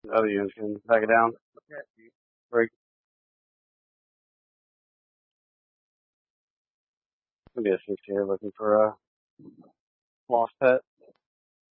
The other units can back it down. Break. Gonna be a 6 here looking for a lost pet.